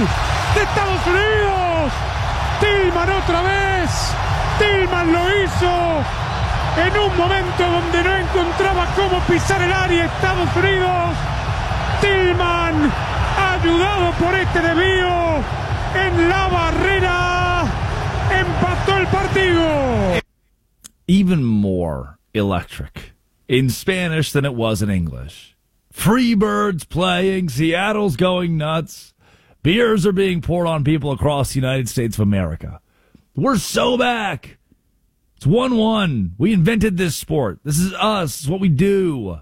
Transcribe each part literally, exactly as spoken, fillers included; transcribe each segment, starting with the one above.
de Estados Unidos. Tillman otra vez. Tillman lo hizo en un momento donde no encontraba cómo pisar el área Estados Unidos. Tillman, ayudado por este desvío en la barrera, empató el partido. Even more electric in Spanish than it was in English. Freebirds playing, Seattle's going nuts. Beers are being poured on people across the United States of America. We're so back. It's one one. We invented this sport. This is us. It's what we do.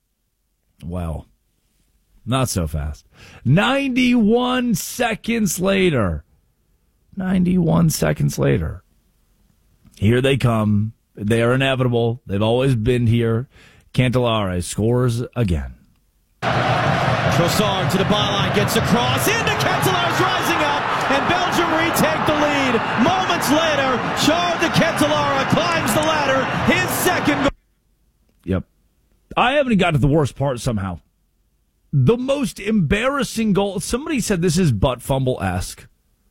Well, not so fast. ninety-one seconds later. ninety-one seconds later. Here they come. They are inevitable. They've always been here. Cantillare scores again. Trossard to the byline, gets across, into Cantillare's rising up, and Belgium retake the lead. Moments later, Charles de Cantillare climbs the ladder, his second goal. Yep. I haven't got to the worst part somehow. The most embarrassing goal, somebody said this is butt fumble-esque,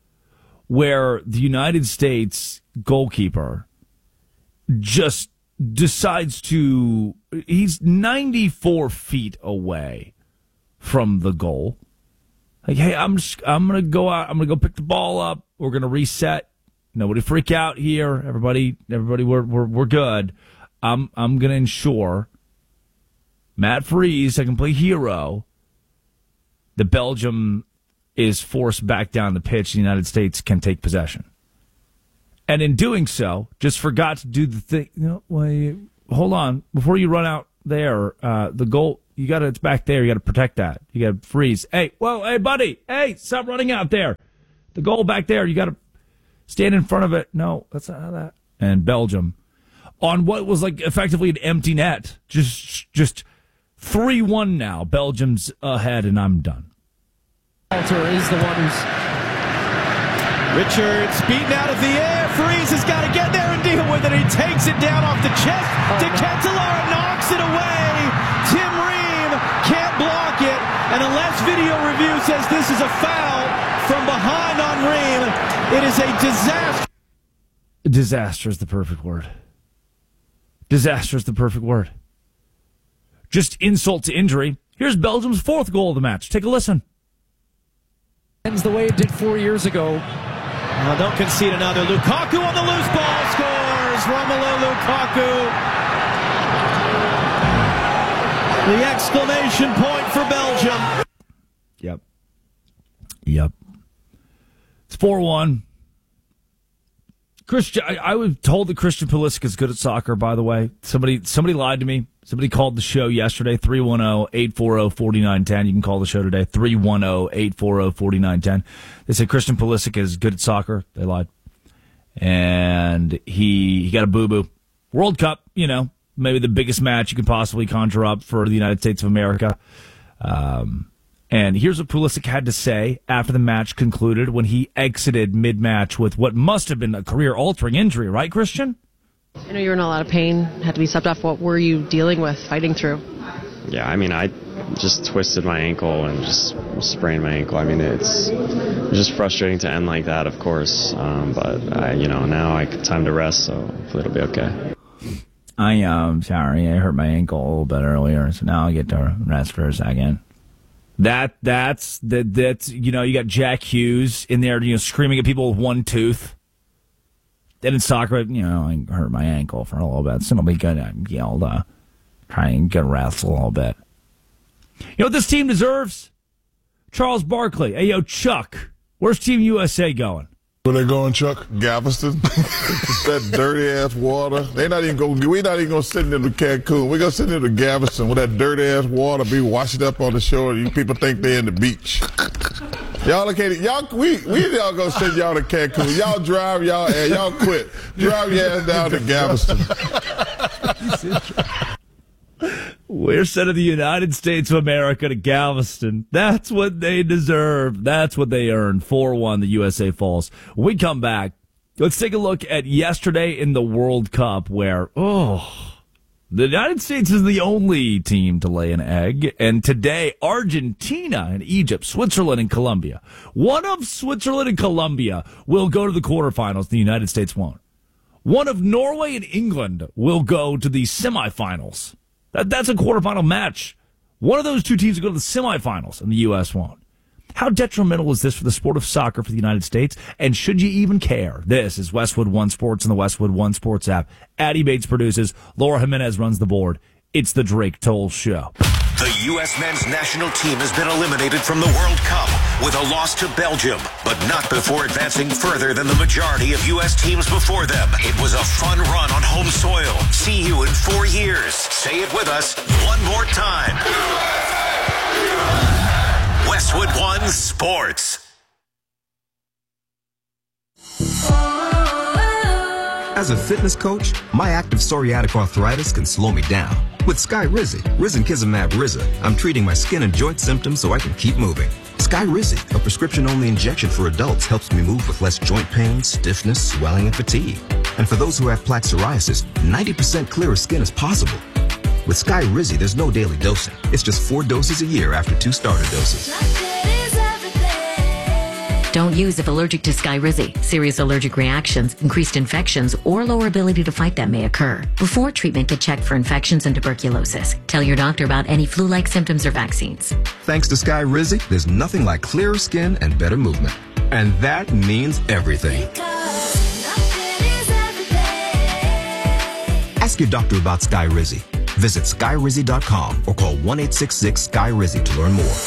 where the United States goalkeeper just decides to, he's ninety-four feet away from the goal. Like, hey, I'm just, I'm going to go out, I'm going to go pick the ball up. We're going to reset. Nobody freak out here. Everybody, everybody, we're, we're, we're good. I'm, I'm going to ensure Matt Freese, a complete hero, the Belgium is forced back down the pitch. The United States can take possession. And in doing so, just forgot to do the thing. You know, well, you, hold on. Before you run out there, uh, the goal, you got to, it's back there. You got to protect that. You got to freeze. Hey, whoa, hey, buddy. Hey, stop running out there. The goal back there. You got to stand in front of it. No, that's not how that. And Belgium, on what was like effectively an empty net, just, just three one now. Belgium's ahead, and I'm done. Walter is the one who's Richards beaten out of the air. Freese has got to get there and deal with it. He takes it down off the chest. Oh, De Cantillare knocks it away. Tim Ream can't block it. And unless video review says this is a foul from behind on Ream, it is a disaster. Disaster is the perfect word. Disaster is the perfect word. Just insult to injury. Here's Belgium's fourth goal of the match. Take a listen. Ends the way it did four years ago. Well, don't concede another. Lukaku on the loose ball scores. Romelu Lukaku. The exclamation point for Belgium. Yep. Yep. It's four one. Christian, I, I was told that Christian Pulisic is good at soccer, by the way. Somebody somebody lied to me. Somebody called the show yesterday, three one zero, eight four zero, four nine one zero. You can call the show today, three one zero, eight four zero, four nine one zero. They said Christian Pulisic is good at soccer. They lied. And he, he got a boo-boo. World Cup, you know, maybe the biggest match you could possibly conjure up for the United States of America. Um, and here's what Pulisic had to say after the match concluded when he exited mid-match with what must have been a career-altering injury, right, Christian? I know you were in a lot of pain, had to be subbed off. What were you dealing with, fighting through? Yeah, I mean, I just twisted my ankle and just sprained my ankle. I mean, it's just frustrating to end like that, of course. Um, but, I, you know, now I time to rest, so hopefully it'll be okay. I am um, sorry. I hurt my ankle a little bit earlier, so now I get to rest for a second. That that's that that's you know, you got Jack Hughes in there, you know, screaming at people with one tooth. Then in soccer, you know, I hurt my ankle for a little bit, so it'll be good. I yelled, uh, try and get rest a little bit. You know what this team deserves? Charles Barkley. Hey, yo, Chuck, where's Team U S A going? Where they going, Chuck? Galveston. That dirty ass water. They not even going. We're not even going to send them to Cancun. We're going to send them to Galveston with that dirty ass water be washing up on the shore. You people think they're in the beach. Y'all okay? Y'all we we y'all gonna send y'all to Cancun. Y'all drive y'all and y'all quit. Drive your ass down to Galveston. We're sending the United States of America to Galveston. That's what they deserve. That's what they earned. four one, the U S A falls. When we come back, let's take a look at yesterday in the World Cup where, oh, The United States is the only team to lay an egg, and today Argentina and Egypt, Switzerland and Colombia. One of Switzerland and Colombia will go to the quarterfinals. The United States won't. One of Norway and England will go to the semifinals. That, that's a quarterfinal match. One of those two teams will go to the semifinals, and the U S won't. How detrimental is this for the sport of soccer for the United States? And should you even care? This is Westwood One Sports and the Westwood One Sports app. Addie Bates produces. Laura Jimenez runs the board. It's the Drake Toll Show. The U S men's national team has been eliminated from the World Cup with a loss to Belgium, but not before advancing further than the majority of U S teams before them. It was a fun run on home soil. See you in four years. Say it with us one more time. Westwood One Sports. As a fitness coach, my active psoriatic arthritis can slow me down. With Skyrizi, Risankizumab Riza, I'm treating my skin and joint symptoms so I can keep moving. Skyrizi, a prescription-only injection for adults, helps me move with less joint pain, stiffness, swelling, and fatigue. And for those who have plaque psoriasis, ninety percent clearer skin is possible. With Skyrizi, there's no daily dosing. It's just four doses a year after two starter doses. Don't use if allergic to Skyrizi. Serious allergic reactions, increased infections, or lower ability to fight them may occur. Before treatment, get checked for infections and tuberculosis. Tell your doctor about any flu-like symptoms or vaccines. Thanks to Skyrizi, there's nothing like clearer skin and better movement. And that means everything. Ask your doctor about Skyrizi. Visit Skyrizi dot com or call one eight six six Skyrizi to learn more.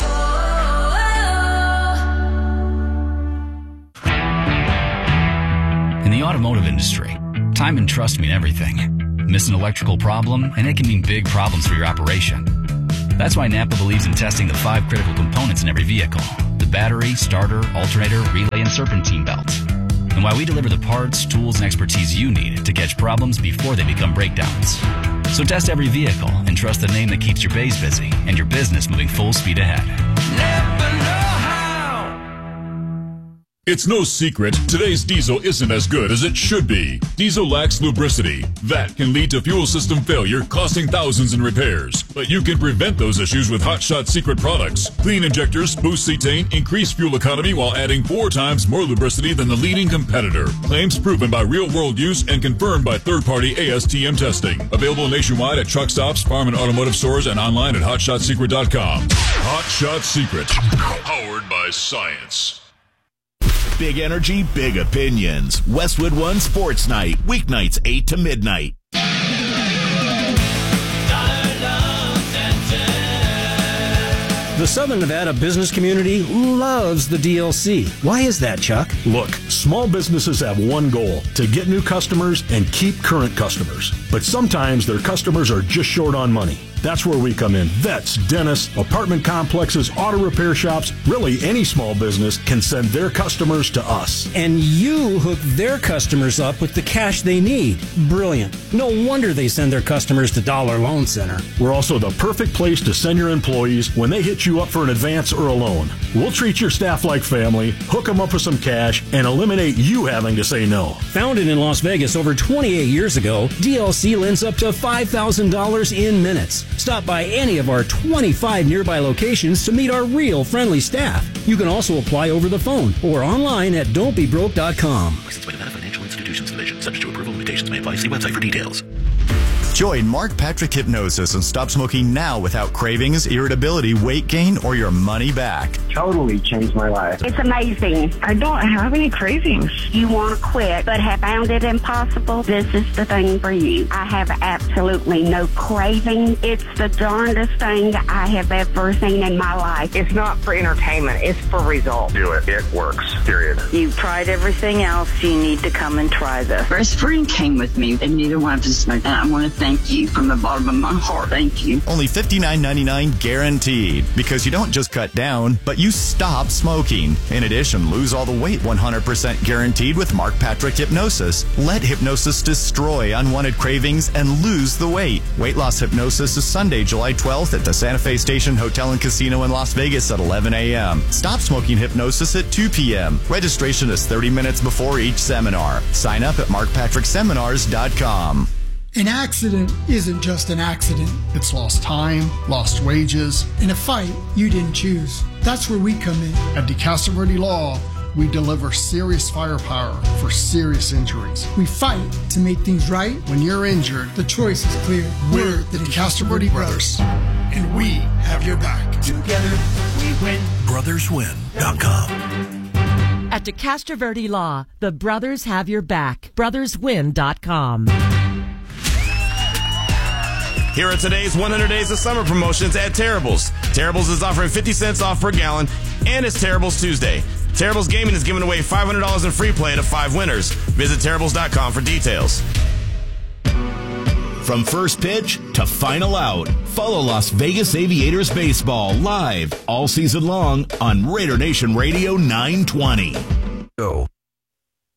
In the automotive industry, time and trust mean everything. Miss an electrical problem, and it can mean big problems for your operation. That's why Napa believes in testing the five critical components in every vehicle: the battery, starter, alternator, relay, and serpentine belt. And why we deliver the parts, tools, and expertise you need to catch problems before they become breakdowns. So test every vehicle and trust the name that keeps your bays busy and your business moving full speed ahead. Napa know-how. It's no secret, today's diesel isn't as good as it should be. Diesel lacks lubricity. That can lead to fuel system failure, costing thousands in repairs. But you can prevent those issues with Hot Shot Secret products. Clean injectors, boost cetane, increase fuel economy while adding four times more lubricity than the leading competitor. Claims proven by real-world use and confirmed by third-party A S T M testing. Available nationwide at truck stops, farm and automotive stores, and online at hot shot secret dot com. Hot Shot Secret. Powered by science. Big energy, big opinions. Westwood One Sports Night, weeknights eight to midnight. The Southern Nevada business community loves the D L C. Why is that, Chuck? Look, small businesses have one goal: to get new customers and keep current customers. But sometimes their customers are just short on money. That's where we come in. Vets, dentists, apartment complexes, auto repair shops, really any small business can send their customers to us. And you hook their customers up with the cash they need. Brilliant. No wonder they send their customers to Dollar Loan Center. We're also the perfect place to send your employees when they hit you up for an advance or a loan. We'll treat your staff like family, hook them up with some cash, and eliminate you having to say no. Founded in Las Vegas over twenty-eight years ago, D L C lends up to five thousand dollars in minutes. Stop by any of our twenty-five nearby locations to meet our real friendly staff. You can also apply over the phone or online at don't be broke dot com. Licensed by Nevada Financial Institutions Division. Subject to approval, limitations may apply. See website for details. Join Mark Patrick Hypnosis and stop smoking now without cravings, irritability, weight gain, or your money back. Totally changed my life. It's amazing. I don't have any cravings. You want to quit, but have found it impossible? This is the thing for you. I have absolutely no craving. It's the darndest thing I have ever seen in my life. It's not for entertainment. It's for results. Do it. It works. Period. You've tried everything else. You need to come and try this. Best friend came with me, and neither one of us. And I want to thank you from the bottom of my heart. Thank you. Only fifty-nine ninety-nine guaranteed, because you don't just cut down, but you stop smoking. In addition, lose all the weight one hundred percent guaranteed with Mark Patrick Hypnosis. Let hypnosis destroy unwanted cravings and lose the weight. Weight Loss Hypnosis is Sunday, July twelfth at the Santa Fe Station Hotel and Casino in Las Vegas at eleven a.m. Stop Smoking Hypnosis at two p.m. Registration is thirty minutes before each seminar. Sign up at mark patrick seminars dot com. An accident isn't just an accident. It's lost time, lost wages, and a fight you didn't choose. That's where we come in. At DeCastro Verde Law, we deliver serious firepower for serious injuries. We fight to make things right. When you're injured, the choice is clear. We're the DeCastro Verde Brothers, and we have your back. Together, we win. brothers win dot com. At DeCastro Verde Law, the brothers have your back. brothers win dot com. Here are today's one hundred Days of Summer promotions at Terribles. Terribles is offering fifty cents off per gallon, and it's Terribles Tuesday. Terribles Gaming is giving away five hundred dollars in free play to five winners. Visit terribles dot com for details. From first pitch to final out, follow Las Vegas Aviators baseball live all season long on Raider Nation Radio nine twenty. Go.